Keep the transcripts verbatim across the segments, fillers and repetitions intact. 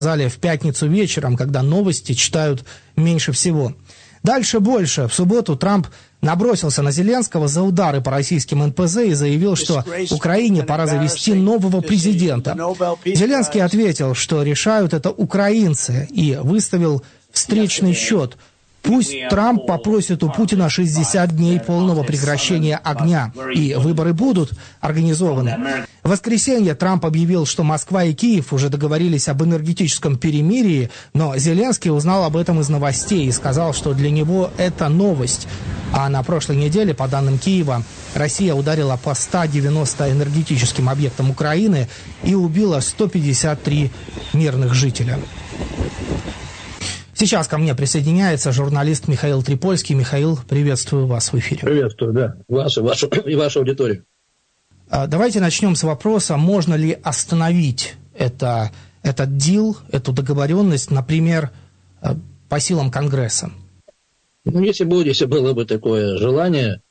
сказали в пятницу вечером, когда новости читают меньше всего. Дальше больше. В субботу Трамп набросился на Зеленского за удары по российским эн пэ зэ и заявил, что Украине пора завести нового президента. Зеленский ответил, что решают это украинцы, и выставил встречный счет. Пусть Трамп попросит у Путина шестьдесят дней полного прекращения огня, и выборы будут организованы. В воскресенье Трамп объявил, что Москва и Киев уже договорились об энергетическом перемирии, но Зеленский узнал об этом из новостей и сказал, что для него это новость. А на прошлой неделе, по данным Киева, Россия ударила по ста девяноста энергетическим объектам Украины и убила сто пятьдесят три мирных жителя. Сейчас ко мне присоединяется журналист Михаил Трипольский. Михаил, приветствую вас в эфире. Приветствую, да, вашу, вашу и вашу аудиторию. Давайте начнем с вопроса, можно ли остановить это, этот дил, эту договоренность, например, по силам Конгресса? Ну, если бы, если было бы такое желание,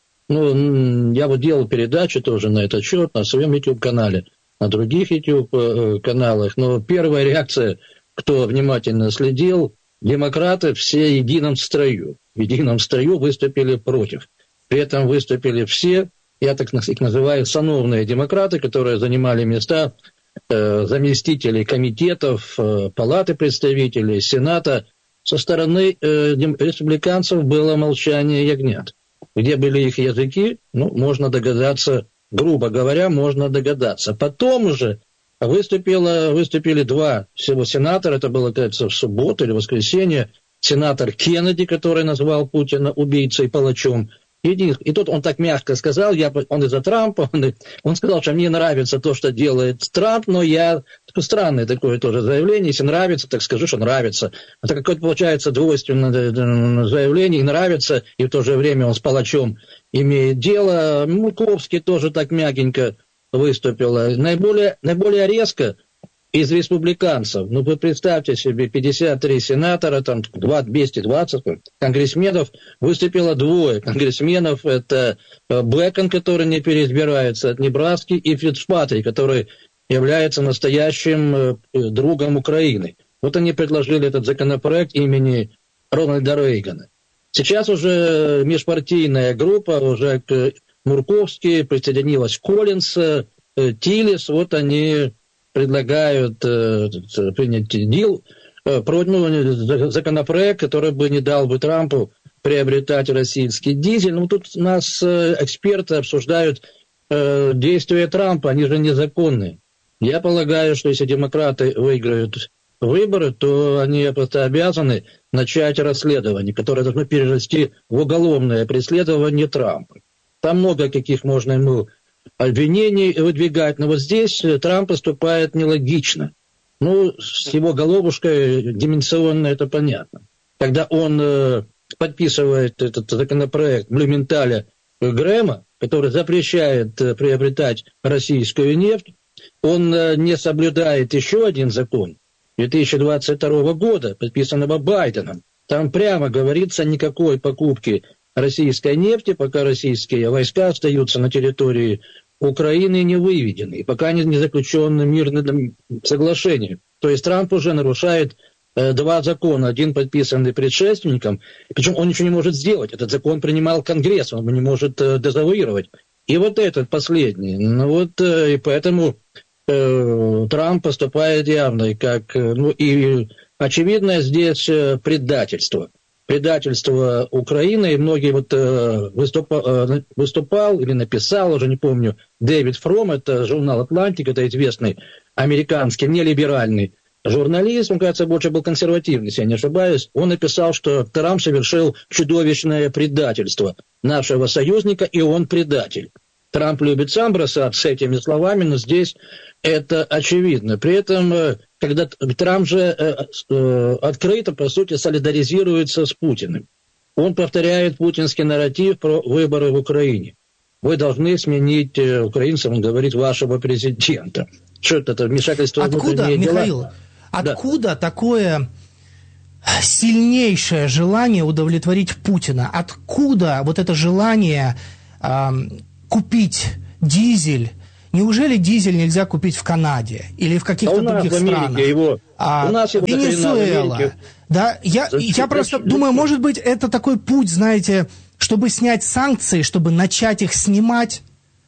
ну, я вот делал передачу тоже на этот счет на своем YouTube-канале, на других YouTube-каналах, но первая реакция, кто внимательно следил, демократы все в едином строю, в едином строю выступили против. При этом выступили все, я так их называю, сановные демократы, которые занимали места э, заместителей комитетов, э, палаты представителей, сената. Со стороны э, республиканцев было молчание ягнят. Где были их языки, ну, можно догадаться, грубо говоря, можно догадаться. Потом уже Выступило, выступили два всего сенатора, это было, кажется, в субботу или воскресенье, сенатор Кеннеди, который назвал Путина убийцей, палачом, и, и тут он так мягко сказал, я, он из-за Трампа, он, он сказал, что мне нравится то, что делает Трамп, но я, такое странное такое тоже заявление, если нравится, так скажу, что нравится. Это какое-то получается двойственное заявление, и нравится, и в то же время он с палачом имеет дело. Муковский тоже так мягенько выступила. Наиболее, наиболее резко из республиканцев, ну вы представьте себе, пятьдесят три сенатора, там двести двадцать конгрессменов, выступило двое конгрессменов, это Блэкон, который не переизбирается от Небраски, и Фицпатрик, который является настоящим другом Украины. Вот они предложили этот законопроект имени Рональда Рейгана. Сейчас уже межпартийная группа, уже к Мурковский, присоединилась Коллинс, Тиллис, вот они предлагают э, принять дил, э, ну, законопроект, который бы не дал бы Трампу приобретать российский дизель. Ну, тут у нас э, эксперты обсуждают э, действия Трампа, они же незаконные. Я полагаю, что если демократы выиграют выборы, то они просто обязаны начать расследование, которое должно перерасти в уголовное преследование Трампа. Там много каких можно ему обвинений выдвигать, но вот здесь Трамп поступает нелогично. Ну, с его головушкой дименsionно это понятно. Когда он э, подписывает этот законопроект Блюменталя Грэма, который запрещает э, приобретать российскую нефть, он э, не соблюдает еще один закон две тысячи двадцать второго года, подписанного Байденом. Там прямо говорится, никакой покупки российской нефти, пока российские войска остаются на территории Украины не выведены, пока не заключено мирное соглашение. То есть Трамп уже нарушает э, два закона, один подписанный предшественником, причем он ничего не может сделать. Этот закон принимал Конгресс, он не может э, дезавуировать. И вот этот последний. Ну вот, э, и поэтому э, Трамп поступает явно, как, э, ну и очевидно здесь э, предательство. предательство Украины, и многие вот э, выступал, э, выступал или написал, уже не помню, Дэвид Фром, это журнал «Атлантик», это известный американский нелиберальный журналист, он, кажется, больше был консервативный, если я не ошибаюсь, он написал, что Трамп совершил чудовищное предательство нашего союзника, и он предатель. Трамп любит сам бросаться с этими словами, но здесь это очевидно. При этом, когда Трамп же э, э, открыто, по сути, солидаризируется с Путиным. Он повторяет путинский нарратив про выборы в Украине. Вы должны сменить э, украинцам, он говорит, вашего президента. Что это, это вмешательство в внутренние дела? Михаил, откуда да. такое сильнейшее желание удовлетворить Путина? Откуда вот это желание э, купить дизель Неужели дизель нельзя купить в Канаде или в каких-то а других странах? Его, а, у нас его Венесуэла. Да, я, я просто думаю, может быть, это такой путь, знаете, чтобы снять санкции, чтобы начать их снимать?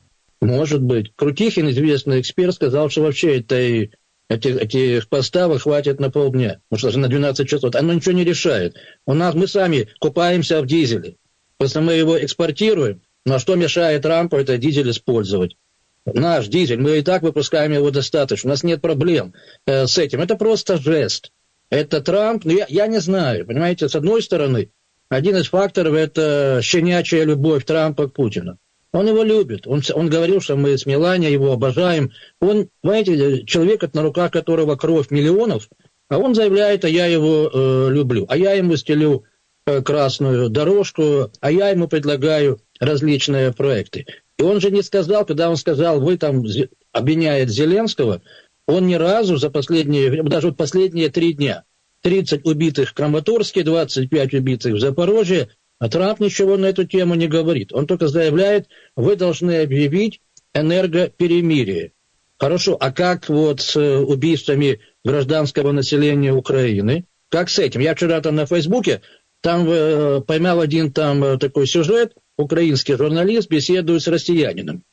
Может быть. Крутихин, известный эксперт, сказал, что вообще этой, этих, этих поставок хватит на полдня. Может, даже на двенадцать часов. Оно ничего не решает. У нас мы сами купаемся в дизеле. Просто мы его экспортируем. Но что мешает Трампу это дизель использовать? Наш дизель, мы и так выпускаем его достаточно. У нас нет проблем э, с этим. Это просто жест. Это Трамп. Ну, я, я не знаю. Понимаете, с одной стороны, один из факторов – это щенячья любовь Трампа к Путину. Он его любит. Он, он говорил, что мы с Меланией его обожаем. Он, знаете, человек, на руках которого кровь миллионов, а он заявляет, а я его э, люблю. А я ему стелю э, красную дорожку, а я ему предлагаю различные проекты. И он же не сказал, когда он сказал, вы там обвиняет Зеленского, он ни разу за последние, даже вот последние три дня, тридцать убитых в Краматорске, двадцать пять убитых в Запорожье, а Трамп ничего на эту тему не говорит. Он только заявляет, вы должны объявить энергоперемирие. Хорошо, а как вот с убийствами гражданского населения Украины? Как с этим? Я вчера там на Фейсбуке, там э, поймал один там такой сюжет, украинский журналист беседует с россиянином.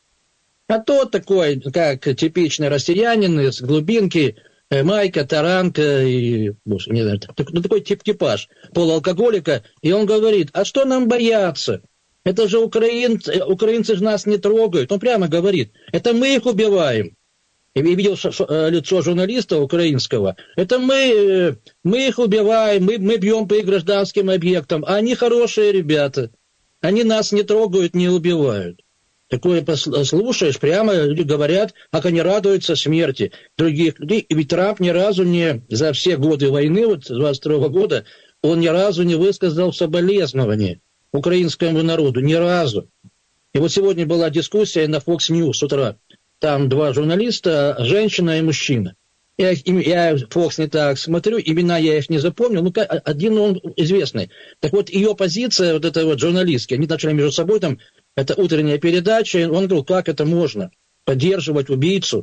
А тот такой, как типичный россиянин из глубинки, майка, таранка, и, не знаю, ну, такой тип-типаж полуалкоголика, и он говорит, а что нам бояться? Это же украинцы, украинцы же нас не трогают. Он прямо говорит, это мы их убиваем. И видел лицо журналиста украинского, это мы, мы их убиваем, мы, мы бьем по их гражданским объектам, а они хорошие ребята. Они нас не трогают, не убивают. Такое слушаешь, прямо люди говорят, как они радуются смерти других людей. И ведь Трамп ни разу не, за все годы войны, вот с двадцать второго года, он ни разу не высказал соболезнования украинскому народу, ни разу. И вот сегодня была дискуссия на Fox News с утра. Там два журналиста, женщина и мужчина. Я, я Fox не так смотрю, имена я их не запомнил, ну, один он известный. Так вот, ее позиция, вот этой вот журналистки, они начали между собой там, это утренняя передача, он говорил, как это можно поддерживать убийцу,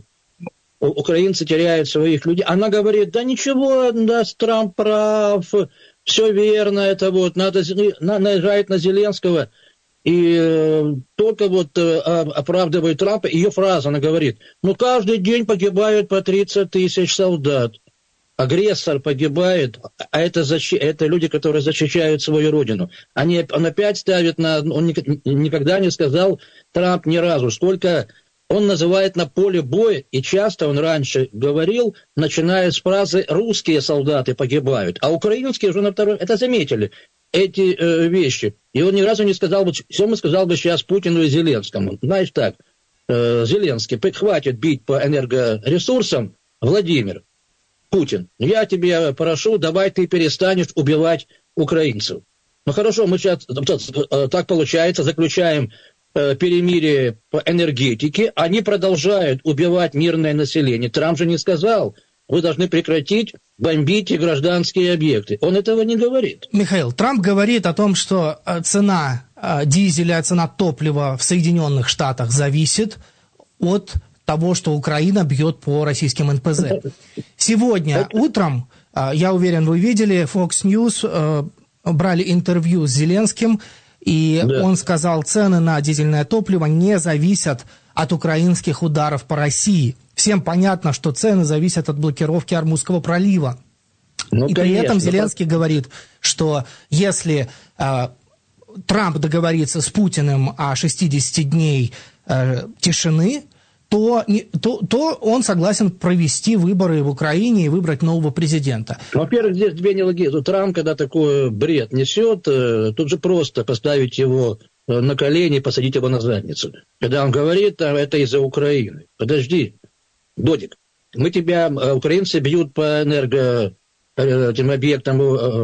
украинцы теряют своих людей. Она говорит, да ничего, да, Трамп прав, все верно, это вот, надо, надо наезжать на Зеленского. И э, только вот э, оправдывает Трампа, ее фраза, она говорит, ну каждый день погибают по тридцать тысяч солдат. Агрессор погибает, а это, защи- это люди, которые защищают свою родину. Они, он опять ставит на... Он никогда не сказал, Трамп ни разу, сколько он называет на поле боя, и часто он раньше говорил, начиная с фразы «русские солдаты погибают», а украинские уже на второй... Это заметили. Эти э, вещи. И он ни разу не сказал бы, все мы сказал бы сейчас Путину и Зеленскому. Знаешь так, э, Зеленский, хватит бить по энергоресурсам, Владимир, Путин, я тебе прошу, давай ты перестанешь убивать украинцев. Ну хорошо, мы сейчас, так получается, заключаем э, перемирие по энергетике, они продолжают убивать мирное население. Трамп же не сказал, вы должны прекратить бомбить гражданские объекты. Он этого не говорит. Михаил, Трамп говорит о том, что цена дизеля, цена топлива в Соединенных Штатах зависит от того, что Украина бьет по российским эн пэ зэ. Сегодня утром, я уверен, вы видели, Fox News брали интервью с Зеленским, и да. Он сказал, цены на дизельное топливо не зависят от украинских ударов по России. Всем понятно, что цены зависят от блокировки Ормузского пролива. Ну, и конечно, при этом Зеленский да. говорит, что если э, Трамп договорится с Путиным о шестидесяти дней э, тишины, то, не, то, то он согласен провести выборы в Украине и выбрать нового президента. Во-первых, здесь две нелогии. Трамп, когда такой бред несет, э, тут же просто поставить его э, на колени и посадить его на задницу. Когда он говорит, а, это из-за Украины. Подожди. Додик, мы тебя, украинцы бьют по энерго, этим объектам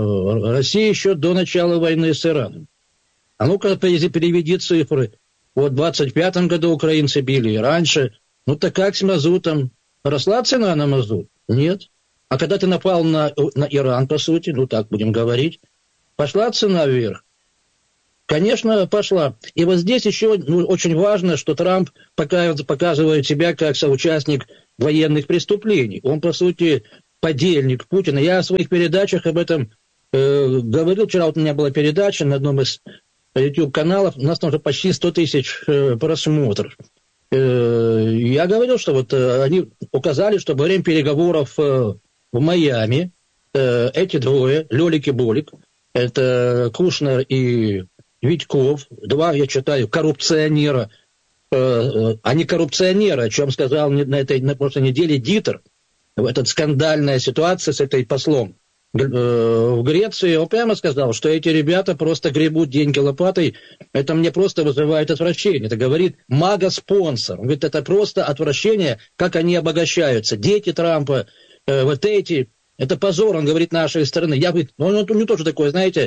России еще до начала войны с Ираном. А ну-ка переведи цифры. Вот в двадцать пятом году украинцы били, и раньше. Ну так как с мазутом? Росла цена на мазут? Нет. А когда ты напал на, на Иран, по сути, ну так будем говорить, пошла цена вверх. Конечно, пошла. И вот здесь еще ну, очень важно, что Трамп показывает, показывает себя как соучастник военных преступлений. Он, по сути, подельник Путина. Я в своих передачах об этом э, говорил. Вчера вот у меня была передача на одном из YouTube-каналов. У нас там уже почти сто тысяч э, просмотров. Э, я говорил, что вот э, они указали, что во время переговоров э, в Майами э, эти двое, Лёлик и Болик, это Кушнер и Витьков, два, я читаю, коррупционера, э, а не коррупционера, о чем сказал на этой на прошлой неделе Дитер, эта скандальная ситуация с этой послом э, в Греции, он прямо сказал, что эти ребята просто гребут деньги лопатой, это мне просто вызывает отвращение, это говорит мага-спонсор, он говорит, это просто отвращение, как они обогащаются, дети Трампа, э, вот эти... Это позор, он говорит, нашей стороны. Я, говорит, ну, у него тоже такое, знаете,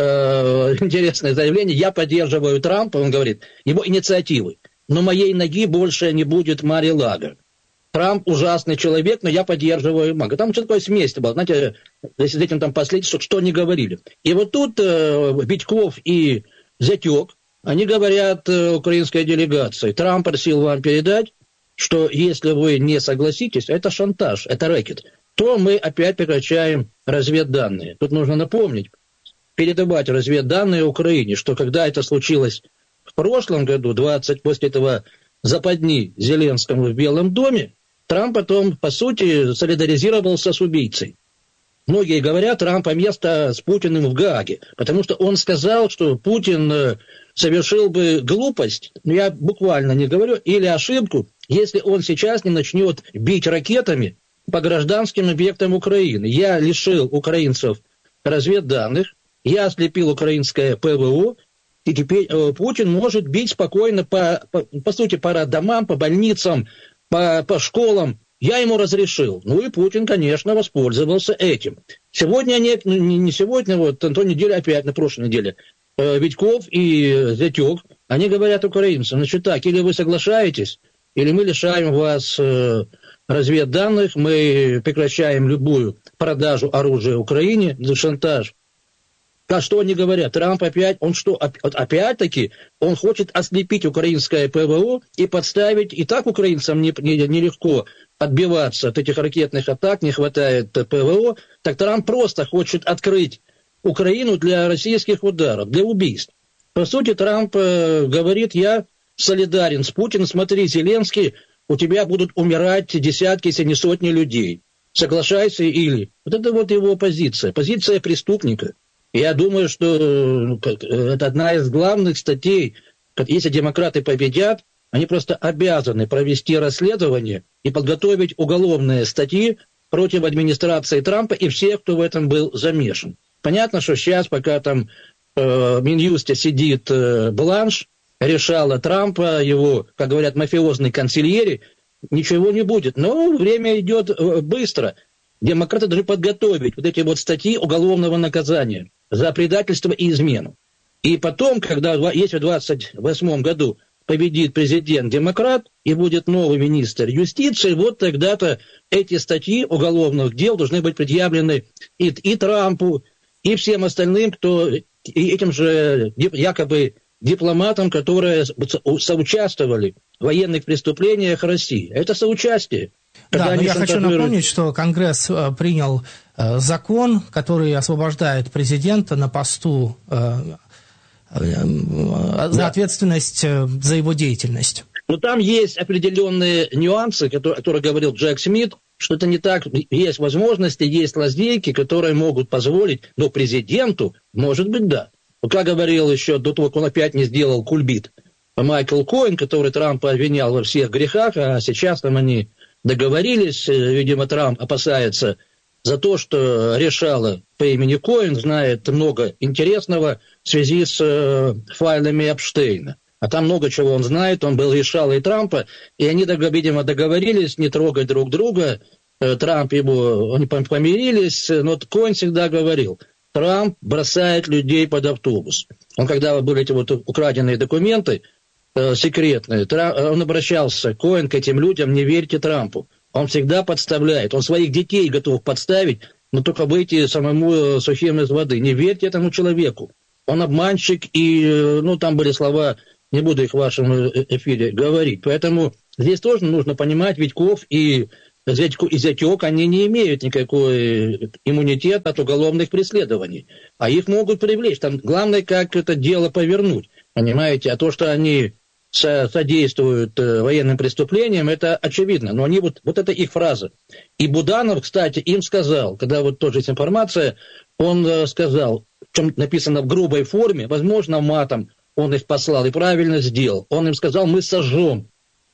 э, интересное заявление. Я поддерживаю Трампа, он говорит, его инициативы. Но моей ноги больше не будет Мари-Лаго. Трамп ужасный человек, но я поддерживаю Мага. Там что такое смесь была, знаете, если с этим там последить, что, что они говорили. И вот тут э, Витьков и Зятек, они говорят э, украинской делегации. Трамп просил вам передать, что если вы не согласитесь, это шантаж, это рэкет, то мы опять прекращаем разведданные. Тут нужно напомнить, передавать разведданные Украине, что когда это случилось в прошлом году, двадцать после этого западни Зеленскому в Белом доме, Трамп потом, по сути, солидаризировался с убийцей. Многие говорят, Трампа место с Путиным в Гааге, потому что он сказал, что Путин совершил бы глупость, я буквально не говорю, или ошибку, если он сейчас не начнет бить ракетами по гражданским объектам Украины. Я лишил украинцев разведданных, я ослепил украинское ПВО, и теперь э, Путин может бить спокойно по, по, по сути, по домам, по больницам, по, по школам. Я ему разрешил. Ну и Путин, конечно, воспользовался этим. Сегодня, не, не сегодня, вот на той неделе, опять на прошлой неделе, э, Витьков и Зятек, они говорят украинцам, значит так, или вы соглашаетесь, или мы лишаем вас э, разведданных, мы прекращаем любую продажу оружия Украине за шантаж. А что они говорят? Трамп опять, он что, опять-таки, он хочет ослепить украинское ПВО и подставить, и так украинцам нелегко не, не отбиваться от этих ракетных атак, не хватает ПВО, так Трамп просто хочет открыть Украину для российских ударов, для убийств. По сути, Трамп э, говорит, я солидарен с Путиным, смотри, Зеленский, у тебя будут умирать десятки, если не сотни людей. Соглашайся или... Вот это вот его позиция, позиция преступника. Я думаю, что это одна из главных статей. Если демократы победят, они просто обязаны провести расследование и подготовить уголовные статьи против администрации Трампа и всех, кто в этом был замешан. Понятно, что сейчас, пока там э, в Минюсте сидит э, Бланш, решала Трампа, его, как говорят, мафиозный консильери, ничего не будет. Но время идет э, быстро. Демократы должны подготовить вот эти вот статьи уголовного наказания за предательство и измену. И потом, когда, если в двадцать восьмом году победит президент-демократ и будет новый министр юстиции, вот тогда-то эти статьи уголовных дел должны быть предъявлены и, и Трампу, и всем остальным, кто и этим же якобы дипломатам, которые соучаствовали в военных преступлениях России. Это соучастие. Да, но я хочу напомнить, что Конгресс э, принял э, закон, который освобождает президента на посту э, э, э, за ответственность э, за его деятельность. Но там есть определенные нюансы, которые, о которых говорил Джек Смит, что это не так, есть возможности, есть лазейки, которые могут позволить, но президенту, может быть, да. Как говорил еще до того, как он опять не сделал кульбит, Майкл Коэн, который Трампа обвинял во всех грехах, а сейчас там они договорились, видимо, Трамп опасается за то, что решала по имени Коэн, знает много интересного в связи с э, файлами Эпштейна. А там много чего он знает, он был решалой Трампа, и они, видимо, договорились не трогать друг друга. Трамп его, они помирились, но Коэн всегда говорил, Трамп бросает людей под автобус. Он, когда были эти вот украденные документы, э, секретные, Трамп, он обращался, Коэн, к этим людям, не верьте Трампу. Он всегда подставляет, он своих детей готов подставить, но только выйти самому сухим из воды. Не верьте этому человеку. он обманщик, и, ну, там были слова, не буду их в вашем эфире говорить. Поэтому здесь тоже нужно понимать, Витьков и Зятёк, они не имеют никакой иммунитета от уголовных преследований. А их могут привлечь. Там главное, как это дело повернуть. Понимаете? А то, что они содействуют военным преступлениям, это очевидно. Но они вот, вот это их фраза. И Буданов, кстати, им сказал, когда вот тоже есть информация, он сказал, в чем написано в грубой форме, возможно, матом он их послал и правильно сделал. Он им сказал, мы сожжем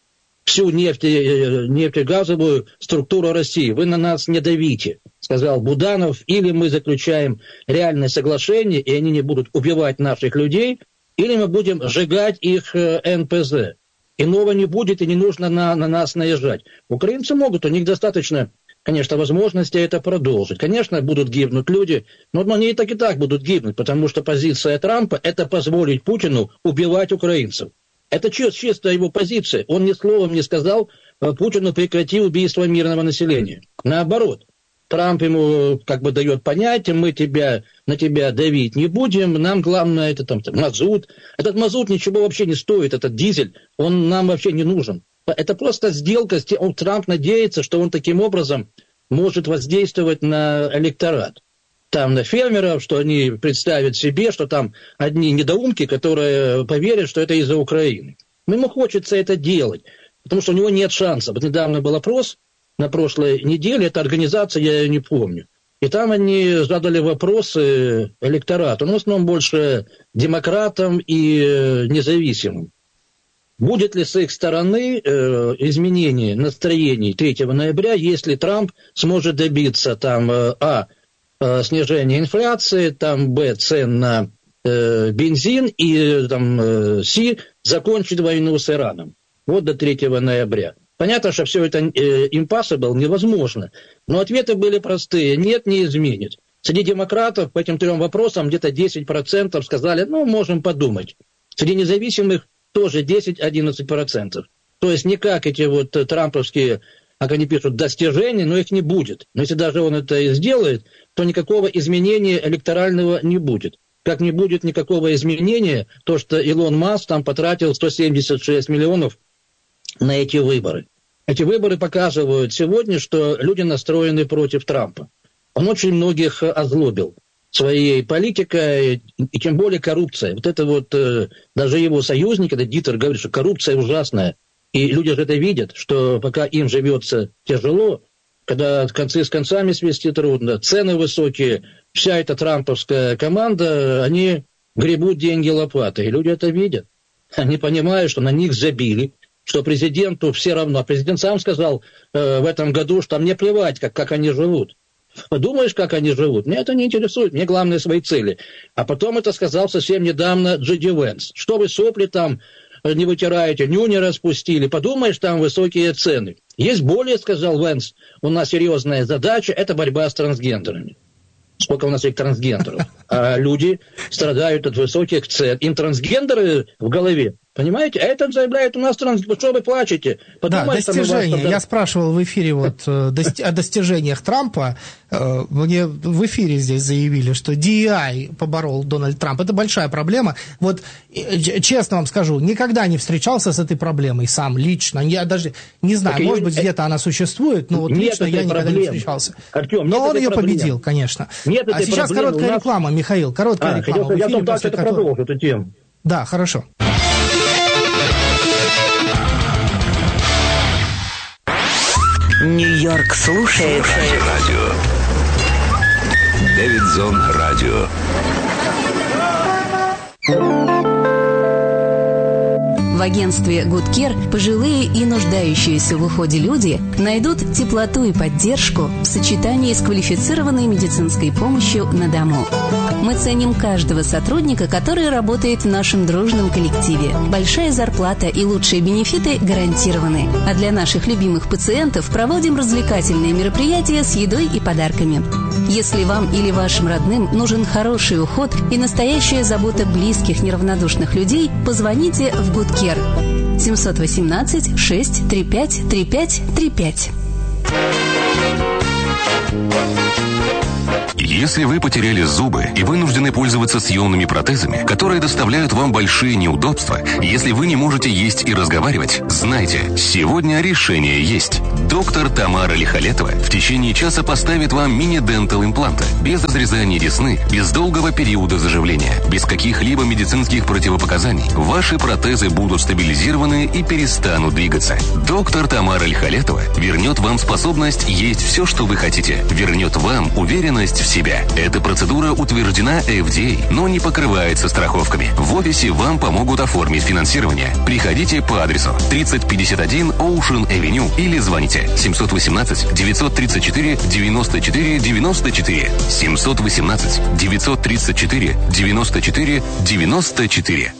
всю нефть, нефтегазовую структуру России. Вы на нас не давите, сказал Буданов, или мы заключаем реальное соглашение, и они не будут убивать наших людей, или мы будем сжигать их эн пэ зэ. Иного не будет, и не нужно на, на нас наезжать. Украинцы могут, у них достаточно, конечно, возможности это продолжить. Конечно, будут гибнуть люди, но они и так и так будут гибнуть, потому что позиция Трампа – это позволить Путину убивать украинцев. Это чисто его позиция. Он ни словом не сказал Путину прекрати убийство мирного населения. Наоборот, Трамп ему как бы дает понять, мы тебя, на тебя давить не будем, нам главное это там мазут. Этот мазут ничего вообще не стоит, этот дизель, он нам вообще не нужен. Это просто сделка, он, Трамп надеется, что он таким образом может воздействовать на электорат. Там на фермеров, что они представят себе, что там одни недоумки, которые поверят, что это из-за Украины. Ему хочется это делать, потому что у него нет шанса. Вот недавно был опрос на прошлой неделе, эта организация, я ее не помню. И там они задали вопросы электорату, ну, в основном больше демократам и независимым. Будет ли с их стороны э, изменение настроений третьего ноября, если Трамп сможет добиться там, э, а, снижение инфляции, там, б, цен на э, бензин, и там, э, с, закончить войну с Ираном. Вот до третьего ноября. Понятно, что все это э, impossible, невозможно. Но ответы были простые. Нет, не изменит. Среди демократов по этим трем вопросам где-то десять процентов сказали, ну, можем подумать. Среди независимых тоже десять-одиннадцать процентов. То есть не как эти вот трамповские, как они пишут, достижения, но их не будет. Но если даже он это и сделает, то никакого изменения электорального не будет. Как не будет никакого изменения, то, что Илон Маск там потратил сто семьдесят шесть миллионов на эти выборы. Эти выборы показывают сегодня, что люди настроены против Трампа. Он очень многих озлобил своей политикой, и тем более коррупция. Вот это вот, даже его союзник, это Дитер, говорит, что коррупция ужасная. И люди же это видят, что пока им живется тяжело, когда концы с концами свести трудно, цены высокие, вся эта трамповская команда, они гребут деньги лопатой. И люди это видят. Они понимают, что на них забили, что президенту все равно. Президент сам сказал э, в этом году, что мне плевать, как, как они живут. Подумаешь, как они живут? Меня это не интересует, мне главное свои цели. А потом это сказал совсем недавно Джей Ди Венс. Что вы сопли там не вытираете, нюни распустили, подумаешь, там высокие цены. Есть более, сказал Венс, у нас серьезная задача, это борьба с трансгендерами. Сколько у нас есть трансгендеров. А люди страдают от высоких цен. Им трансгендеры в голове. Понимаете? А этот заявляет, у нас трансгендеры. Что вы плачете? Подумайте, да, достижения. Тогда... Я спрашивал в эфире вот о достижениях Трампа. Мне в эфире здесь заявили, что ди и ай поборол Дональд Трамп. Это большая проблема. Вот честно вам скажу, никогда не встречался с этой проблемой сам лично. Я даже не знаю, так может быть, где-то она существует, но вот лично я никогда проблемы. не встречался. Артем, но он ее проблемы. победил, конечно. Нет а сейчас проблемы. короткая нас... реклама, Михаил. Короткая а, реклама. Я думаю, что это продолжит эту тему. Да, хорошо. Нью-Йорк слушает радио. Дэвидсон радио. В агентстве Good Care пожилые и нуждающиеся в уходе люди найдут теплоту и поддержку в сочетании с квалифицированной медицинской помощью на дому. Мы ценим каждого сотрудника, который работает в нашем дружном коллективе. Большая зарплата и лучшие бенефиты гарантированы. А для наших любимых пациентов проводим развлекательные мероприятия с едой и подарками. Если вам или вашим родным нужен хороший уход и настоящая забота близких неравнодушных людей, позвоните в Good Care. семь один восемь шесть три пять три пять три пять. Если вы потеряли зубы и вынуждены пользоваться съемными протезами, которые доставляют вам большие неудобства, если вы не можете есть и разговаривать, знайте, сегодня решение есть. Доктор Тамара Лихолетова в течение часа поставит вам мини-дентал импланты, без разрезания десны, без долгого периода заживления, без каких-либо медицинских противопоказаний. Ваши протезы будут стабилизированы и перестанут двигаться. Доктор Тамара Лихолетова вернет вам способность есть все, что вы хотите, вернет вам уверенность в себя. Эта процедура утверждена эф ди эй, но не покрывается страховками. В офисе вам помогут оформить финансирование. Приходите по адресу тридцать пятьдесят один Ocean Avenue или звоните семь один восемь девять три четыре девять четыре девять четыре семь один восемь девять три четыре девять четыре девять четыре.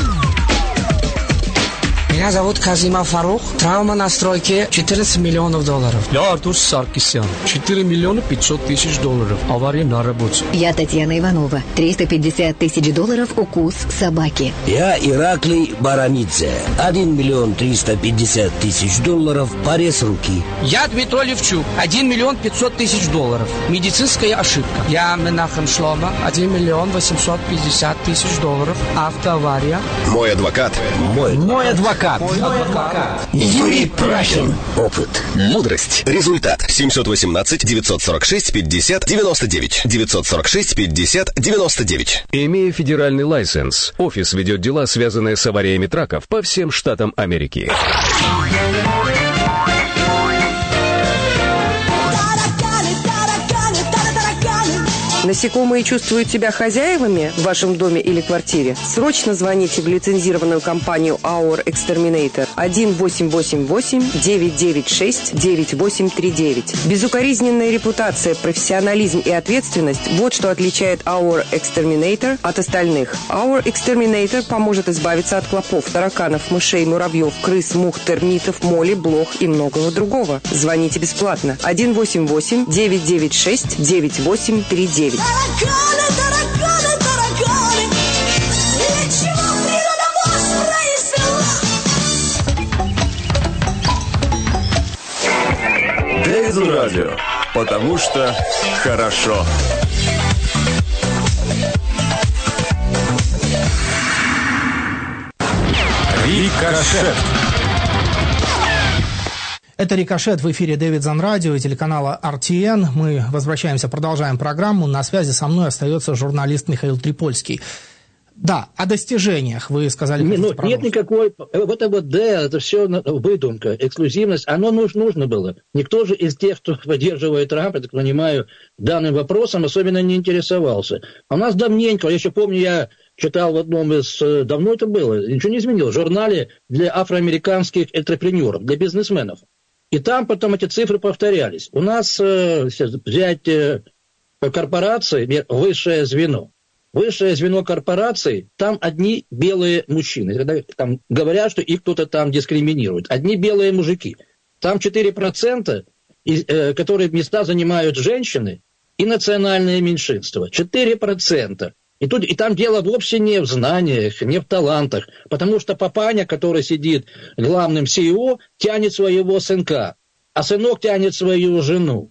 Меня зовут Казима Фарух. Травма на стройке четырнадцать миллионов долларов. Я Артур Саркисян. четыре миллиона пятьсот тысяч долларов. Авария на работе. Я Татьяна Иванова. триста пятьдесят тысяч долларов укус собаки. Я Ираклий Баранидзе. один миллион триста пятьдесят тысяч долларов. Порез руки. Я Дмитрий Левчук. один миллион пятьсот тысяч долларов. Медицинская ошибка. Я Менахем Шлома. один миллион восемьсот пятьдесят тысяч долларов. Автоавария. Мой адвокат. Мой, Мой адвокат. Юрий Прахин. Опыт. Мудрость. Результат. семь один восемь девять сорок шесть пятьдесят девяносто девять. девять сорок шесть пятьдесят девяносто девять. Имея федеральный лайсенс, офис ведет дела, связанные с авариями траков по всем штатам Америки. Насекомые чувствуют себя хозяевами в вашем доме или квартире? Срочно звоните в лицензированную компанию Our Exterminator один восемь восемь восемь девять девять шесть девять восемь три девять. Безукоризненная репутация, профессионализм и ответственность – вот что отличает Our Exterminator от остальных. Our Exterminator поможет избавиться от клопов, тараканов, мышей, муравьев, крыс, мух, термитов, моли, блох и многого другого. Звоните бесплатно один восемь восемь девять девять шесть девять восемь три девять. Тараканы, тараканы, тараканы, для чего природа вас произвела? Дейзен Радио, потому что хорошо. Рикошет. Это «Рикошет», в эфире Дэвидсон Радио и телеканала ар ти эн. Мы возвращаемся, продолжаем программу. На связи со мной остается журналист Михаил Трипольский. Да, о достижениях вы сказали. Не, ну, нет никакой... Вот это вот, да, это все выдумка, эксклюзивность. Оно нужно, нужно было. Никто же из тех, кто поддерживает Трампа, я так понимаю, данным вопросом особенно не интересовался. А у нас давненько, я еще помню, я читал в одном из... Давно это было, ничего не изменилось. В журнале для афроамериканских энтрепренеров, для бизнесменов. И там потом эти цифры повторялись. У нас, э, взять э, корпорации, высшее звено. Высшее звено корпораций, там одни белые мужчины. Когда там говорят, что их кто-то там дискриминирует. Одни белые мужики. Там четыре процента, из, э, которые места занимают женщины и национальные меньшинства. четыре процента. И, тут, и там дело вовсе не в знаниях, не в талантах, потому что папаня, который сидит главным си и о, тянет своего сынка, а сынок тянет свою жену.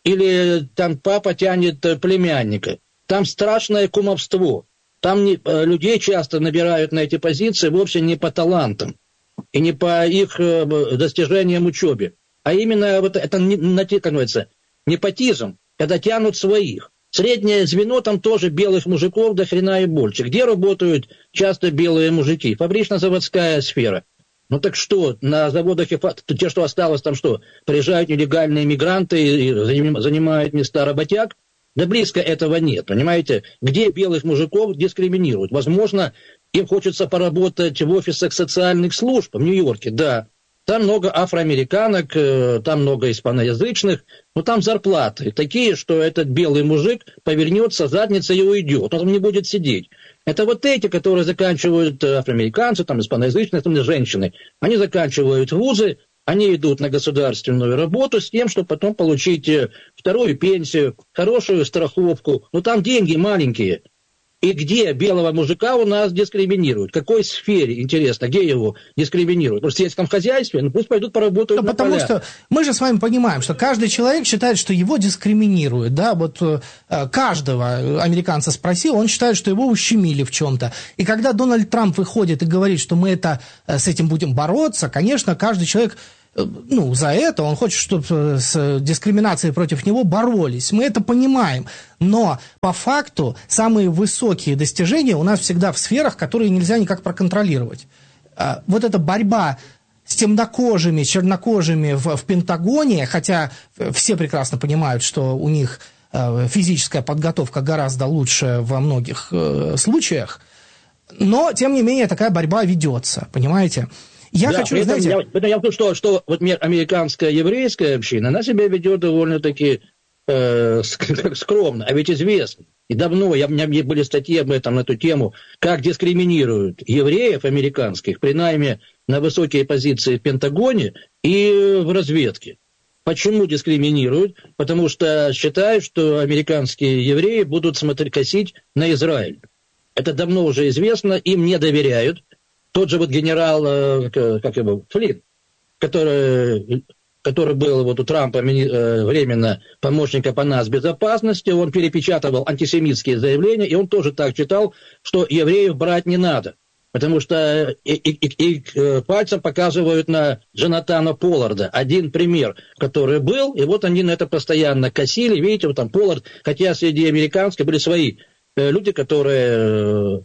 Или там папа тянет племянника. Там страшное кумовство. Там не, людей часто набирают на эти позиции вовсе не по талантам и не по их достижениям учебе, а именно вот это, как говорится, непотизм, когда тянут своих. Среднее звено там тоже белых мужиков до хрена и больше. Где работают часто белые мужики? Фабрично-заводская сфера. Ну так что, на заводах и те, что осталось там что, приезжают нелегальные мигранты и занимают места работяг? Да близко этого нет, понимаете? Где белых мужиков дискриминируют? Возможно, им хочется поработать в офисах социальных служб в Нью-Йорке, да. Там много афроамериканок, там много испаноязычных, но там зарплаты такие, что этот белый мужик повернется задницей и уйдет, он там не будет сидеть. Это вот эти, которые заканчивают афроамериканцы, там испаноязычные, там женщины, они заканчивают вузы, они идут на государственную работу с тем, чтобы потом получить вторую пенсию, хорошую страховку, но там деньги маленькие. И где белого мужика у нас дискриминируют? В какой сфере, интересно, где его дискриминируют? В сельском хозяйстве? Ну, пусть пойдут поработают да, на потому полях. что мы же с вами понимаем, что каждый человек считает, что его дискриминируют. Да? Вот э, каждого американца спросил, он считает, что его ущемили в чем-то. И когда Дональд Трамп выходит и говорит, что мы это, с этим будем бороться, конечно, каждый человек... Ну, за это он хочет, чтобы с дискриминацией против него боролись. Мы это понимаем. Но по факту самые высокие достижения у нас всегда в сферах, которые нельзя никак проконтролировать. Вот эта борьба с темнокожими, чернокожими в, в Пентагоне, хотя все прекрасно понимают, что у них физическая подготовка гораздо лучше во многих случаях, но, тем не менее, такая борьба ведется, понимаете? Я да, хочу, при этом, знаете... Я, я говорю, что, что вот американская еврейская община, она себя ведет довольно-таки э, скромно, а ведь известно. И давно, я, у меня были статьи об этом, на эту тему, как дискриминируют евреев американских при найме на высокие позиции в Пентагоне и в разведке. Почему дискриминируют? Потому что считают, что американские евреи будут смотреть, косить на Израиль. Это давно уже известно, им не доверяют. Тот же вот генерал, как его, Флинн, который, который был вот у Трампа временно помощником по нацбезопасности, он перепечатывал антисемитские заявления, и он тоже так читал, что евреев брать не надо. Потому что и, и, и, и пальцем показывают на Джонатана Полларда. Один пример, который был, и вот они на это постоянно косили. Видите, вот там Поллард, хотя среди американских были свои люди, которые...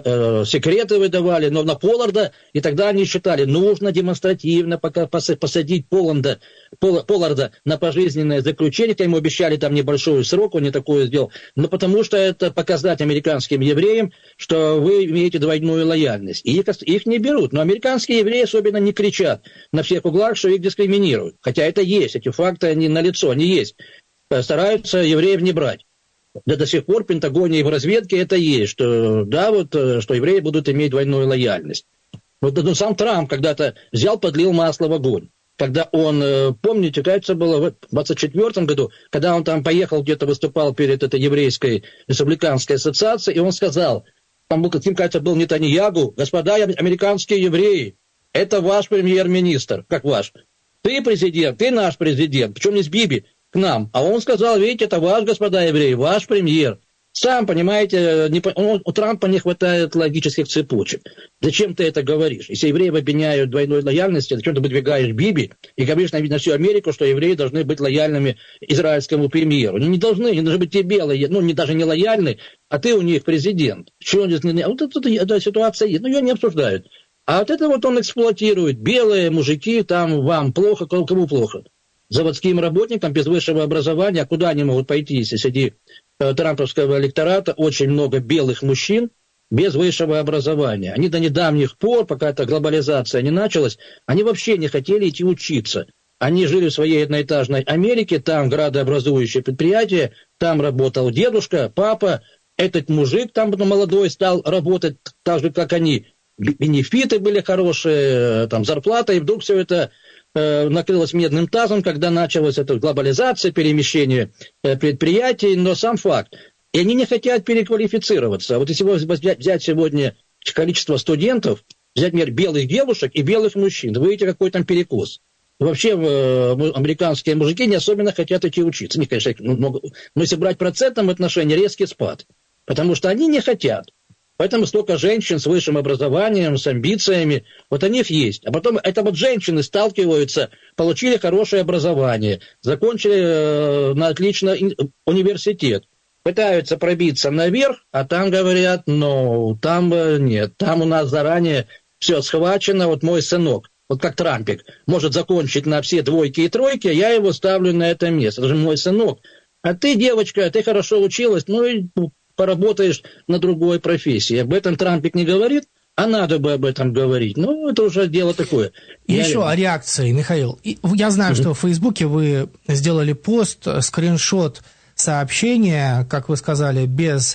секреты выдавали, но на Полларда, и тогда они считали, нужно демонстративно пока посадить Полларда, Полларда на пожизненное заключение, ему обещали там небольшой срок, он не такое сделал, но потому что это показать американским евреям, что вы имеете двойную лояльность. И их, их не берут, но американские евреи особенно не кричат на всех углах, что их дискриминируют, хотя это есть, эти факты, они налицо, они есть, стараются евреев не брать. Да до сих пор в Пентагоне и в разведке это есть, что, да, вот, что евреи будут иметь двойную лояльность. Вот ну, сам Трамп когда-то взял, подлил масло в огонь. Когда он, помните, кажется, было в двадцать четвёртом году, когда он там поехал, где-то выступал перед этой еврейской республиканской ассоциацией, и он сказал, там был, каким, кажется, был Нетаньягу, господа американские евреи, это ваш премьер-министр, как ваш. Ты президент, ты наш президент, причем не с Биби, к нам. А он сказал, видите, это ваш, господа евреи, ваш премьер. Сам, понимаете, не, он, у Трампа не хватает логических цепочек. Зачем ты это говоришь? Если евреев обвиняют в двойной лояльности, зачем ты выдвигаешь Биби и говоришь на, на всю Америку, что евреи должны быть лояльными израильскому премьеру? Ну, не должны, они должны быть те белые, ну, не, даже не лояльны, а ты у них президент. Чего здесь не... Вот это, эта ситуация есть, но ее не обсуждают. А вот это вот он эксплуатирует. Белые мужики, там вам плохо, кому плохо? Заводским работникам без высшего образования, а куда они могут пойти, если среди э, трамповского электората очень много белых мужчин без высшего образования. Они до недавних пор, пока эта глобализация не началась, они вообще не хотели идти учиться. Они жили в своей одноэтажной Америке, там градообразующее предприятие, там работал дедушка, папа, этот мужик там молодой стал работать так же, как они. Бенефиты были хорошие, там зарплата, и вдруг все это накрылось медным тазом, когда началась эта глобализация, перемещение предприятий, но сам факт. И они не хотят переквалифицироваться. Вот если взять сегодня количество студентов, взять, например, белых девушек и белых мужчин, вы видите, какой там перекос. Вообще американские мужики не особенно хотят идти учиться. Не, конечно, много, но если брать процентном отношении, резкий спад. Потому что они не хотят. Поэтому столько женщин с высшим образованием, с амбициями, вот у них есть. А потом это вот женщины сталкиваются, получили хорошее образование, закончили э, на отлично университет, пытаются пробиться наверх, а там говорят, ну, там э, нет, там у нас заранее все схвачено, вот мой сынок, вот как Трампик, может закончить на все двойки и тройки, я его ставлю на это место, это же мой сынок. А ты, девочка, ты хорошо училась, ну и поработаешь на другой профессии. Об этом Трампик не говорит, а надо бы об этом говорить. Ну, это уже дело такое. И я... еще о реакции, Михаил. Я знаю, mm-hmm. что в Фейсбуке вы сделали пост, скриншот сообщения, как вы сказали, без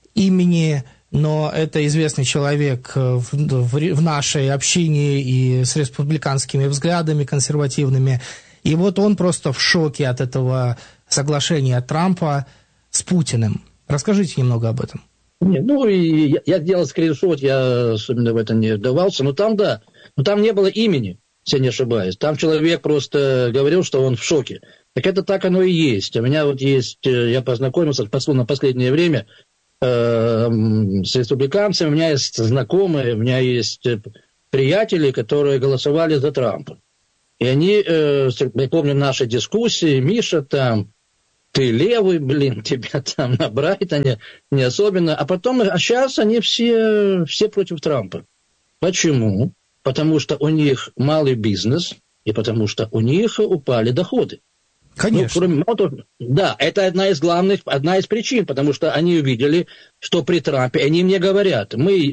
имени, но это известный человек в, в, в нашей общине и с республиканскими взглядами консервативными. И вот он просто в шоке от этого соглашения Трампа с Путиным. Расскажите немного об этом. Не, ну, и я, я делал скриншот, я особенно в это не вдавался, но там, да, но там не было имени, если не ошибаюсь. Там человек просто говорил, что он в шоке. Так это так оно и есть. У меня вот есть, я познакомился на последнее время э, с республиканцами, у меня есть знакомые, у меня есть приятели, которые голосовали за Трампа. И они, э, я помню наши дискуссии, Миша там, ты левый, блин, тебя там на Брайтоне, не особенно. А потом, а сейчас они все, все против Трампа. Почему? Потому что у них малый бизнес, и потому что у них упали доходы. Конечно. Ну, кроме, да, это одна из главных, одна из причин, потому что они увидели, что при Трампе, они мне говорят, мы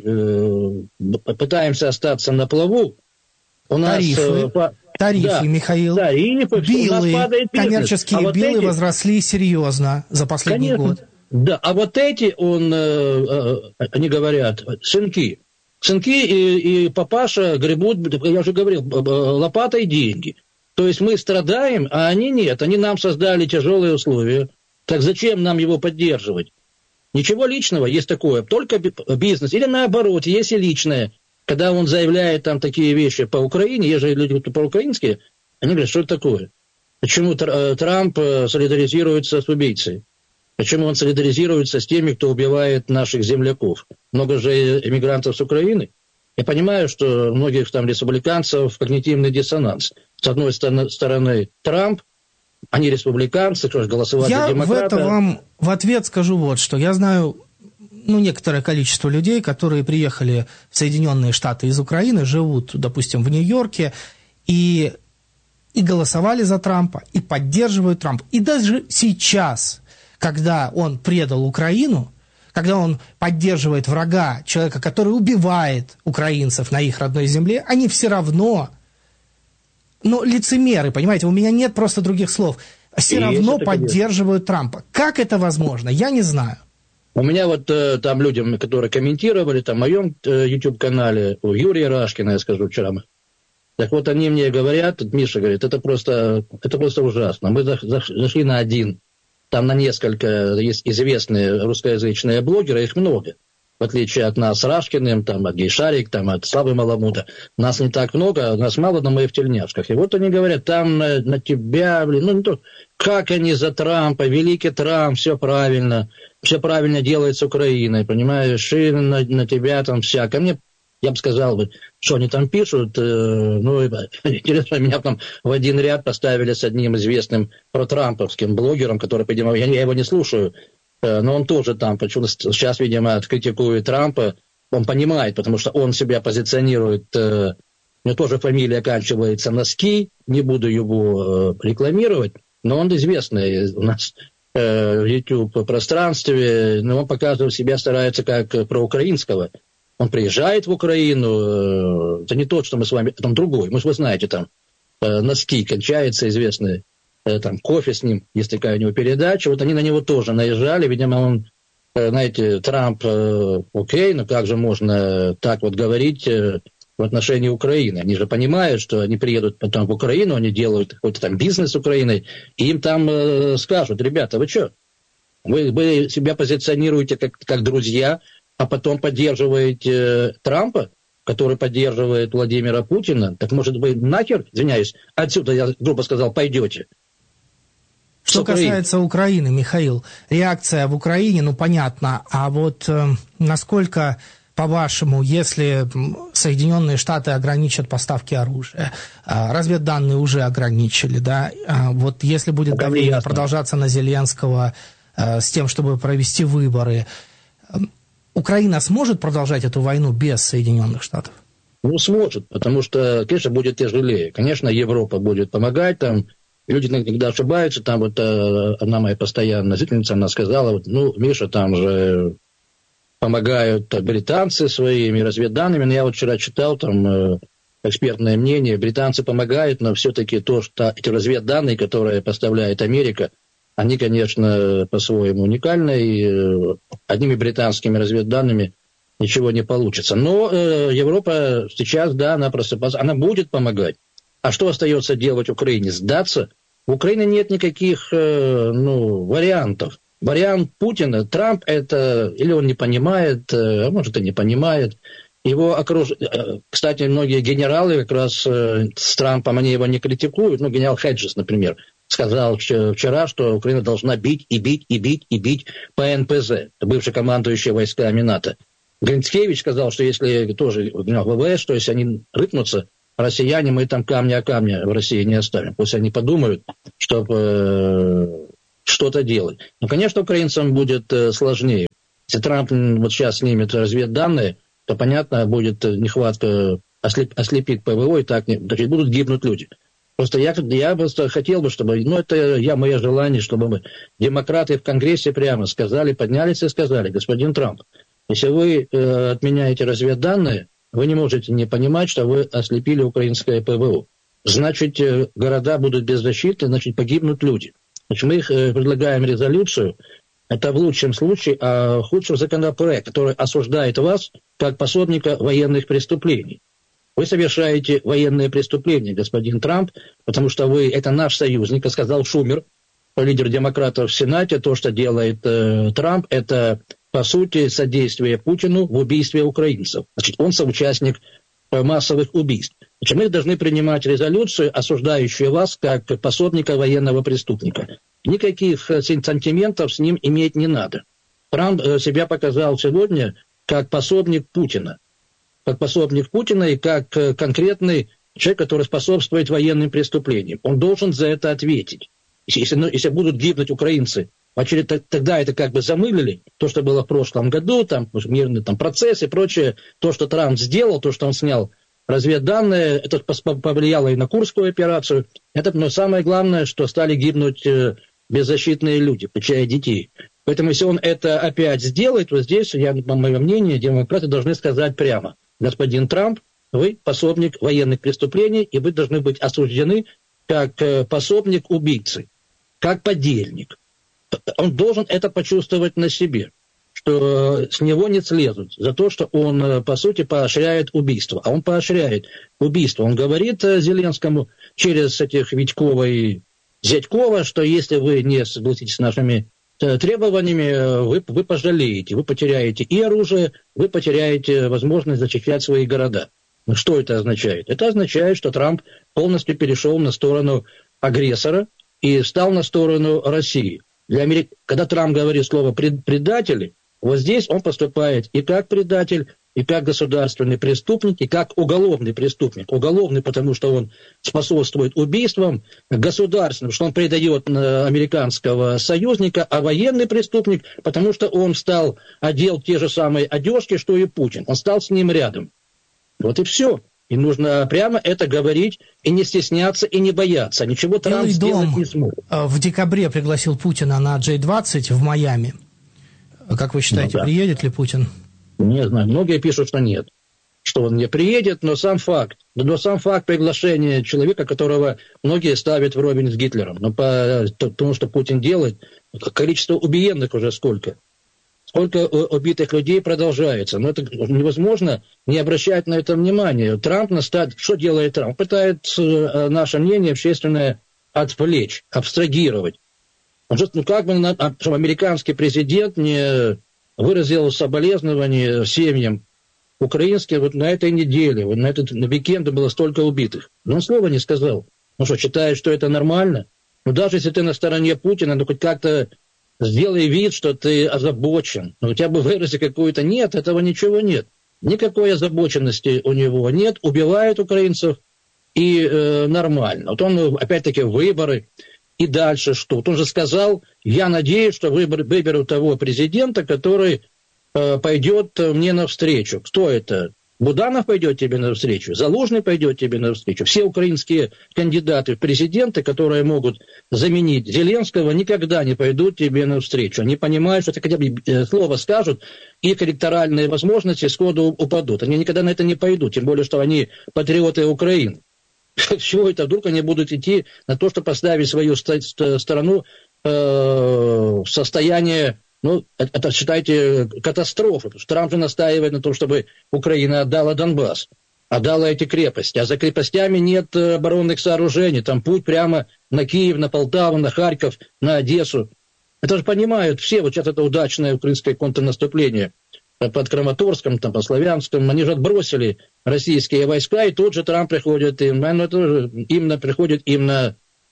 э, пытаемся остаться на плаву, у нас... Тарифы. Э, Тарифы, да, Михаил, тарифы, билы, коммерческие а вот билы эти, возросли серьезно за последний конечно, год. Да, а вот эти, он, э, э, они говорят, сынки, сынки и, и папаша гребут, я уже говорил, лопатой деньги. То есть мы страдаем, а они нет, они нам создали тяжелые условия. Так зачем нам его поддерживать? Ничего личного, есть такое, только бизнес. Или наоборот, есть и личное. Когда он заявляет там такие вещи по Украине, есть же люди по-украински, они говорят, что это такое? Почему Трамп солидаризируется с убийцей? Почему он солидаризируется с теми, кто убивает наших земляков? Много же эмигрантов с Украины. Я понимаю, что у многих там республиканцев когнитивный диссонанс. С одной стороны Трамп, они республиканцы, кто же голосовали за демократа. Я в это вам в ответ скажу вот что. Я знаю... ну, некоторое количество людей, которые приехали в Соединенные Штаты из Украины, живут, допустим, в Нью-Йорке, и, и голосовали за Трампа, и поддерживают Трампа. И даже сейчас, когда он предал Украину, когда он поддерживает врага, человека, который убивает украинцев на их родной земле, они все равно, ну, лицемеры, понимаете, у меня нет просто других слов, все и равно поддерживают Трампа. Как это возможно? Я не знаю. У меня вот э, там людям, которые комментировали, там в моем э, YouTube-канале, у Юрия Рашкина, я скажу вчера, так вот они мне говорят, Миша говорит, это просто, это просто ужасно. Мы зашли на один, там на несколько, есть известные русскоязычные блогеры, их много. В отличие от нас с Рашкиным, там, от Гейшарик, там, от Славы Маламута. Нас не так много, нас мало, но мы в тельняшках. И вот они говорят, там на, на тебя, блин, ну не то, как они за Трампа, великий Трамп, все правильно, все правильно делает с Украиной, понимаешь, и на, на тебя там всякое. Мне, я бы сказал, что они там пишут, э, ну, интересно, меня там в один ряд поставили с одним известным протрамповским блогером, который, видимо, я, я его не слушаю, но он тоже там, почему сейчас, видимо, критикует Трампа, он понимает, потому что он себя позиционирует, э, у него тоже фамилия оканчивается на «ски», не буду его э, рекламировать, но он известный у нас э, в YouTube-пространстве, но он показывает себя, старается как проукраинского. Он приезжает в Украину, э, это не тот, что мы с вами, там другой, вы знаете, там э, на «ски» кончается известный. Там кофе с ним, есть такая у него передача, вот они на него тоже наезжали, видимо, он, знаете, Трамп, э, окей, но как же можно так вот говорить э, в отношении Украины? Они же понимают, что они приедут потом в Украину, они делают какой-то там бизнес с Украиной, и им там э, скажут, ребята, вы что, вы, вы себя позиционируете как, как друзья, а потом поддерживаете э, Трампа, который поддерживает Владимира Путина, так может быть нахер, извиняюсь, отсюда, я грубо сказал, пойдете. Что касается Украины, Михаил, реакция в Украине, ну, понятно, а вот э, насколько, по-вашему, если Соединенные Штаты ограничат поставки оружия, э, разведданные уже ограничили, да, э, вот если будет это давление ясно. Продолжаться на Зеленского э, с тем, чтобы провести выборы, э, Украина сможет продолжать эту войну без Соединенных Штатов? Ну, сможет, потому что, конечно, будет тяжелее. Конечно, Европа будет помогать там. Люди иногда ошибаются, там вот э, одна моя постоянная зрительница, она сказала, вот, ну, Миша, там же помогают британцы своими разведданными, но я вот вчера читал там э, экспертное мнение, британцы помогают, но все-таки то, что эти разведданные, которые поставляет Америка, они, конечно, по-своему уникальны, и э, одними британскими разведданными ничего не получится. Но э, Европа сейчас, да, она просыпается, она будет помогать. А что остается делать Украине? Сдаться? В Украине нет никаких э, ну, вариантов. Вариант Путина, Трамп это, или он не понимает, а может и не понимает. Его окруж... Кстати, многие генералы как раз с Трампом, они его не критикуют. Ну, генерал Хеджес, например, сказал вчера, что Украина должна бить и бить и бить и бить по эн пэ зэ, бывший командующий войсками НАТО. Гринцкевич сказал, что если тоже вэ вэ эс, то есть они рыпнутся, россияне, мы там камня о камне в России не оставим. Пусть они подумают, чтобы э, что-то делать. Но, конечно, украинцам будет э, сложнее. Если Трамп вот сейчас снимет разведданные, то, понятно, будет нехватка, ослеп, ослепит пэ вэ о, и так не, значит, будут гибнуть люди. Просто я, я просто хотел бы, чтобы, ну, это я, мое желание, чтобы мы, демократы в Конгрессе прямо сказали, поднялись и сказали: господин Трамп, если вы э, отменяете разведданные, вы не можете не понимать, что вы ослепили украинское пэ вэ о. Значит, э, города будут беззащитны, значит, погибнут люди. Значит, мы их э, предлагаем резолюцию, это в лучшем случае, а в худшем законопроект, который осуждает вас как пособника военных преступлений. Вы совершаете военные преступления, господин Трамп, потому что вы, это наш союзник, сказал Шумер, лидер демократов в Сенате. То, что делает э, Трамп, это, по сути, содействие Путину в убийстве украинцев. Значит, он соучастник э, массовых убийств. Значит, мы должны принимать резолюцию, осуждающую вас как пособника военного преступника. Никаких э, сантиментов с ним иметь не надо. Трамп э, себя показал сегодня как пособник Путина. Как пособник Путина и как конкретный человек, который способствует военным преступлениям. Он должен за это ответить. Если, ну, если будут гибнуть украинцы, тогда это как бы замылили, то, что было в прошлом году, там мирный там, процесс и прочее, то, что Трамп сделал, то, что он снял разведданные, это повлияло и на Курскую операцию. Это, но самое главное, что стали гибнуть беззащитные люди, включая детей. Поэтому, если он это опять сделает, вот здесь, я, по моему мнению, демократы должны сказать прямо: господин Трамп, вы пособник военных преступлений, и вы должны быть осуждены как пособник убийцы, как подельник. Он должен это почувствовать на себе, что с него не слезут за то, что он, по сути, поощряет убийство. А он поощряет убийство. Он говорит Зеленскому через этих Витькова и Зятькова, что если вы не согласитесь с нашими требованиями, вы, вы пожалеете, вы потеряете и оружие, вы потеряете возможность защищать свои города. Ну, что это означает? Это означает, что Трамп полностью перешел на сторону агрессора и встал на сторону России. Для Америк... Когда Трамп говорит слово «предатели», вот здесь он поступает и как предатель, и как государственный преступник, и как уголовный преступник. Уголовный, потому что он способствует убийствам, государственным, что он предает американского союзника, а военный преступник, потому что он стал, одел те же самые одежки, что и Путин. Он стал с ним рядом. Вот и все. И нужно прямо это говорить, и не стесняться, и не бояться. Ничего Трамп сделать не сможет. В декабре пригласил Путина на джей двадцать в Майами. Как вы считаете, ну, да. приедет ли Путин? Не знаю. Многие пишут, что нет. Что он не приедет, но сам факт. Но сам факт приглашения человека, которого многие ставят вровень с Гитлером. Но по тому, что Путин делает, количество убиенных уже сколько. Сколько убитых людей продолжается. Но это невозможно не обращать на это внимание. Трамп на стадии... Что делает Трамп? Пытает наше мнение общественное отвлечь, абстрагировать. Он же, ну как бы чтобы американский президент не выразил соболезнования семьям украинским вот на этой неделе, вот на этот на уикенде было столько убитых. Но он слова не сказал. Ну что, считает, что это нормально? Ну даже если ты на стороне Путина, ну хоть как-то сделай вид, что ты озабочен. Ну хотя бы вырази какую-то... Нет, этого ничего нет. Никакой озабоченности у него нет. Убивают украинцев и э, нормально. Вот он, опять-таки, выборы... И дальше что? Вот он же сказал, я надеюсь, что выбор, выберу того президента, который э, пойдет мне навстречу. Кто это? Буданов пойдет тебе навстречу? Залужный пойдет тебе навстречу? Все украинские кандидаты в президенты, которые могут заменить Зеленского, никогда не пойдут тебе навстречу. Они понимают, что если хотя бы слово скажут, их электоральные возможности сходу упадут. Они никогда на это не пойдут, тем более, что они патриоты Украины. С чего это вдруг они будут идти на то, чтобы поставить свою страну э, в состояние, ну, это, считайте, катастрофы. Потому что Трамп же настаивает на том, чтобы Украина отдала Донбасс, отдала эти крепости. А за крепостями нет оборонных сооружений. Там путь прямо на Киев, на Полтаву, на Харьков, на Одессу. Это же понимают все, вот сейчас это удачное украинское контрнаступление под Краматорском, там, по Славянскому, они же отбросили российские войска, и тут же Трамп приходит им, ну, тоже именно приходит им на,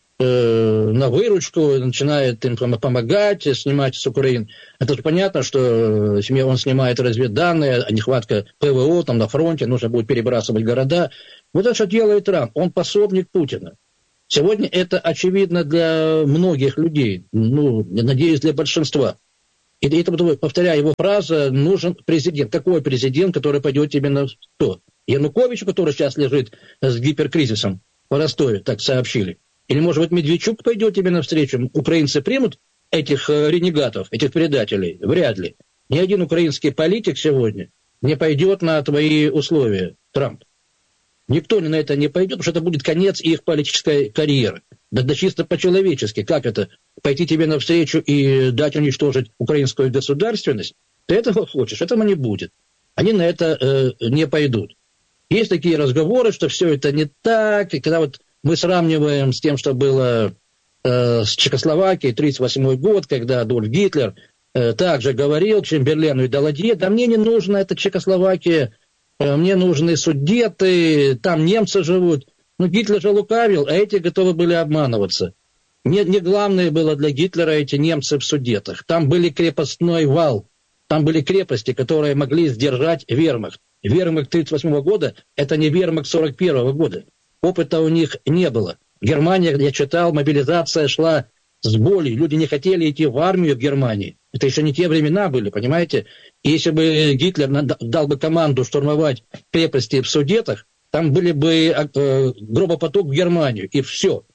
э, на выручку, начинает им помогать, снимать с Украины. Это же понятно, что он снимает разведданные, нехватка ПВО там на фронте, нужно будет перебрасывать города. Вот это что делает Трамп, он пособник Путина. Сегодня это очевидно для многих людей, ну, надеюсь, для большинства. И это, повторяю, его фраза, нужен президент. Какой президент, который пойдет именно в что? Януковичу, который сейчас лежит с гиперкризисом в Ростове, так сообщили. Или, может быть, Медведчук пойдет именно встречу? Украинцы примут этих ренегатов, этих предателей? Вряд ли. Ни один украинский политик сегодня не пойдет на твои условия, Трамп. Никто на это не пойдет, потому что это будет конец их политической карьеры. Да, да чисто по-человечески. Как это? Пойти тебе навстречу и дать уничтожить украинскую государственность? Ты этого хочешь? Этого не будет. Они на это э, не пойдут. Есть такие разговоры, что все это не так. И когда вот мы сравниваем с тем, что было э, с Чехословакией, тридцать восьмой год, когда Адольф Гитлер э, также говорил Чемберлену и Даладье, да мне не нужна эта Чехословакия, мне нужны судеты, там немцы живут. Ну, Гитлер же лукавил, а эти готовы были обманываться. Не, не главное было для Гитлера эти немцы в судетах. Там были крепостной вал, там были крепости, которые могли сдержать вермахт. Вермахт тридцать восьмого года – это не вермахт сорок первого года. Опыта у них не было. В Германии, я читал, мобилизация шла с болью. Люди не хотели идти в армию в Германии. Это еще не те времена были, понимаете? И если бы Гитлер дал бы команду штурмовать крепости в Судетах, там были бы э, гробопоток в Германию, и все.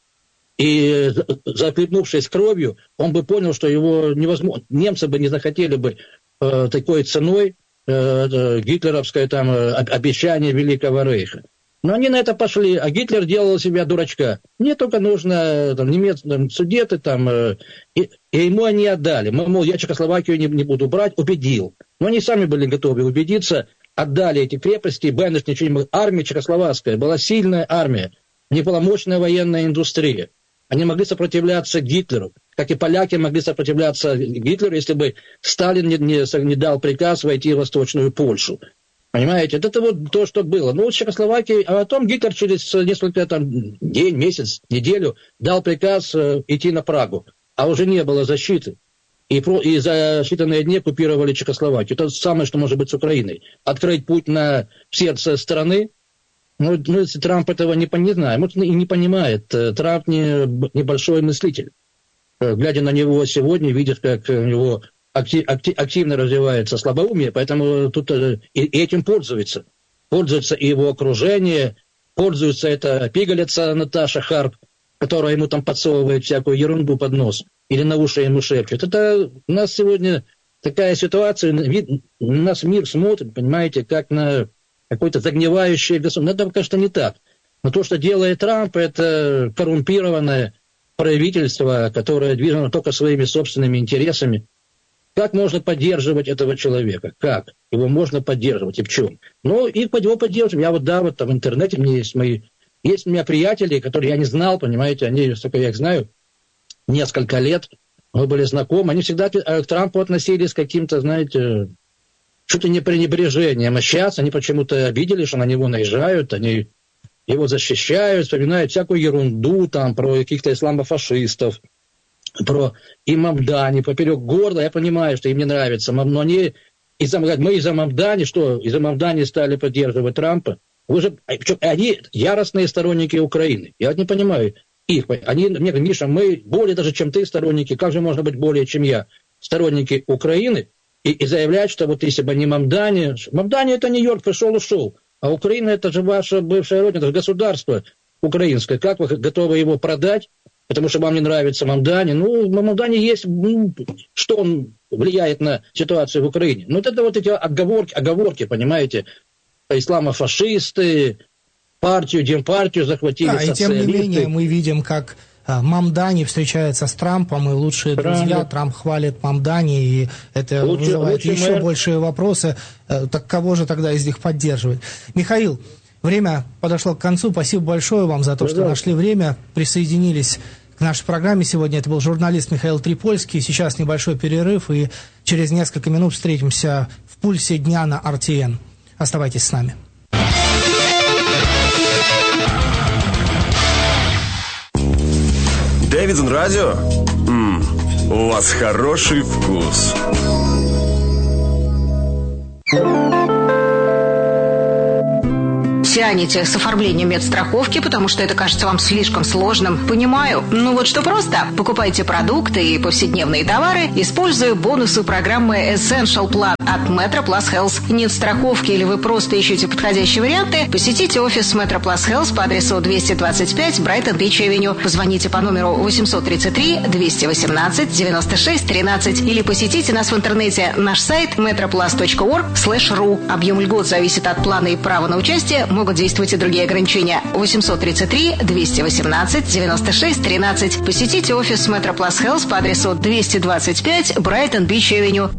И захлебнувшись кровью, он бы понял, что его невозможно. Немцы бы не захотели бы э, такой ценой э, гитлеровское там, э, обещание Великого Рейха. Но они на это пошли, а Гитлер делал себя дурачка. Мне только нужно там, немецкие судеты, там, э, и, и ему они отдали. Мол, я Чехословакию не, не буду брать, убедил. Но они сами были готовы убедиться, отдали эти крепости, Беннеш ничего не мог. Армия чехословацкая была сильная армия, у них была мощная военная индустрия. Они могли сопротивляться Гитлеру, как и поляки могли сопротивляться Гитлеру, если бы Сталин не, не, не дал приказ войти в Восточную Польшу. Понимаете, это вот то, что было. Ну, в Чехословакии, а потом Гитлер через несколько, там, день, месяц, неделю дал приказ э, идти на Прагу, а уже не было защиты. И, про, и за считанные дни оккупировали Чехословакию. Это самое, что может быть с Украиной. Открыть путь на сердце страны. Ну, ну если Трамп этого не, не знаю, может, и не понимает. Трамп не, небольшой мыслитель. Глядя на него сегодня, видишь, как у него актив, актив, активно развивается слабоумие, поэтому тут и, и этим пользуется. Пользуется и его окружение, пользуется эта пигалица Наташа Харп, которая ему там подсовывает всякую ерунду под нос, или на уши ему шепчет. Это у нас сегодня такая ситуация, вид, у нас мир смотрит, понимаете, как на какое-то загнивающее государство. Это, конечно, не так. Но то, что делает Трамп, это коррумпированное правительство, которое движено только своими собственными интересами. Как можно поддерживать этого человека? Как? Его можно поддерживать и в чем? Ну, и его поддерживаем. Я вот, да, вот там в интернете у меня есть мои... Есть у меня приятели, которые я не знал, понимаете, они, только я их знаю, несколько лет, мы были знакомы, они всегда к Трампу относились с каким-то, знаете, что-то не пренебрежением. А сейчас они почему-то обиделись, что на него наезжают, они его защищают, вспоминают всякую ерунду там про каких-то исламофашистов, про имамдани, поперек горла. Я понимаю, что им не нравится, но они, из-за, мы из-за Мамдани, что из-за Мамдани стали поддерживать Трампа. Вы же, они яростные сторонники Украины. Я вот не понимаю их. Они мне говорят: Миша, мы более даже, чем ты, сторонники. Как же можно быть более, чем я? Сторонники Украины. И, и заявлять, что вот если бы не Мамдани... Мамдани — это Нью-Йорк, пришел, ушел. А Украина — это же ваша бывшая родина, это же государство украинское. Как вы готовы его продать? Потому что вам не нравится Мамдани. Ну, Мамдани есть... Ну, что он влияет на ситуацию в Украине? Ну, это вот эти отговорки, оговорки, понимаете? Исламофашисты, партию, демпартию захватили, да, социалисты. И тем не менее мы видим, как а, Мамдани встречается с Трампом, и лучшие Правильно. друзья. Трамп хвалит Мамдани, и это лучше, вызывает лучше еще мэр. большие вопросы. А, так кого же тогда из них поддерживать? Михаил, время подошло к концу. Спасибо большое вам за то, Пожалуйста. что нашли время, присоединились к нашей программе сегодня. Это был журналист Михаил Трипольский. Сейчас небольшой перерыв, и через несколько минут встретимся в «Пульсе дня» на эр ти эн. Оставайтесь с нами. Дэвидсон Радио? М-м, у вас хороший вкус. Тянете с оформлением медстраховки, потому что это кажется вам слишком сложным. Понимаю. Ну вот что просто. Покупайте продукты и повседневные товары, используя бонусы программы Essential Plan от Metro Plus Health. Нет страховки или вы просто ищете подходящие варианты? Посетите офис Metro Plus Health по адресу двести двадцать пять Брайтон Бич Авеню. Позвоните по номеру восемь три три двести восемнадцать девяносто шесть тринадцать или посетите нас в интернете. Наш сайт metroplus точка org слэш ру. Объем льгот зависит от плана и права на участие. Могут действовать и другие ограничения. восемь три три двести восемнадцать девяносто шесть тринадцать. Посетите офис Metro Plus Health по адресу двести двадцать пять Брайтон Бич Авеню.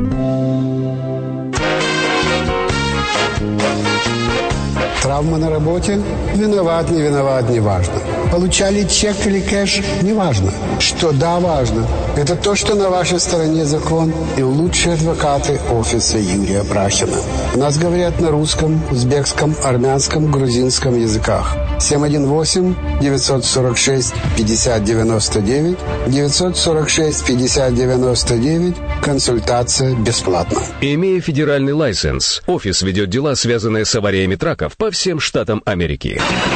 Травма на работе? Виноват, не виноват, не важно. Получали чек или кэш? Не важно. Что да, важно. Это то, что на вашей стороне закон и лучшие адвокаты офиса Юрия Брахина. У нас говорят на русском, узбекском, армянском, грузинском языках. семь один восемь девятьсот сорок шесть пятьдесят девяносто девять девятьсот сорок шесть пятьдесят девяносто девять. Консультация бесплатна. Имея федеральный лайсенс, офис ведет дела, связанные с авариями траков по всем штатам Америки.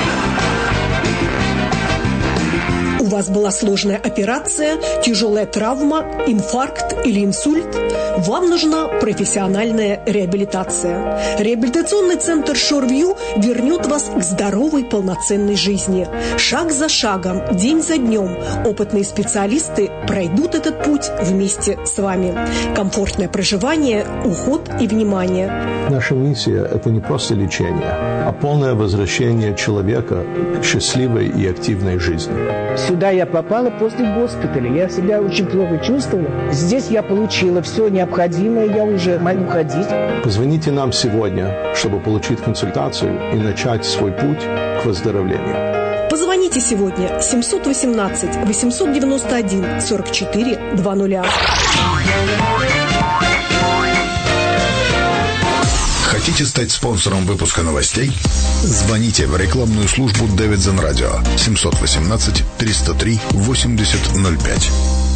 У вас была сложная операция, тяжелая травма, инфаркт или инсульт? Вам нужна профессиональная реабилитация. Реабилитационный центр Шорвью вернет вас к здоровой, полноценной жизни. Шаг за шагом, день за днем опытные специалисты пройдут этот путь вместе с вами. Комфортное проживание, уход и внимание. Наша миссия – это не просто лечение, а полное возвращение человека к счастливой и активной жизни. Сюда я попала после госпиталя. Я себя очень плохо чувствовала. Здесь я получила все необходимое. Я уже могу ходить. Позвоните нам сегодня, чтобы получить консультацию и начать свой путь к выздоровлению. Позвоните сегодня семь один восемь восемь девять один сорок четыре двадцать. Хотите стать спонсором выпуска новостей? Звоните в рекламную службу Дэвидсон Радио семь один восемь триста три восемьдесят ноль пять.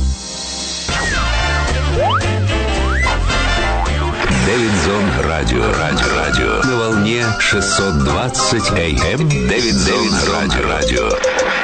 Дэвидсон Радио. Радио. Радио. На волне шестьсот двадцать эй эм. Дэвидсон Радио. Радио.